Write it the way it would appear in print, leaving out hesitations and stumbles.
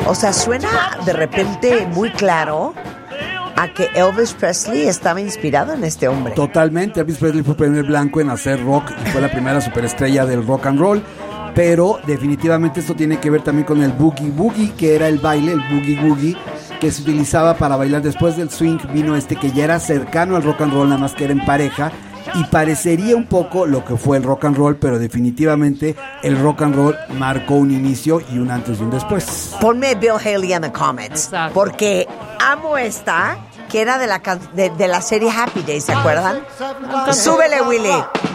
O sea, suena de repente muy claro a que Elvis Presley estaba inspirado en este hombre. Totalmente. Elvis Presley fue el primer blanco en hacer rock y fue la primera superestrella del rock and roll. Pero definitivamente esto tiene que ver también con el boogie woogie, que era el baile, el boogie woogie, que se utilizaba para bailar. Después del swing vino que ya era cercano al rock and roll, nada más que era en pareja, y parecería un poco lo que fue el rock and roll, pero definitivamente el rock and roll marcó un inicio y un antes y un después. Ponme Bill Haley en the comments. Exacto. Porque amo esta, que era de la serie Happy Days, ¿se acuerdan? Súbele, Willy.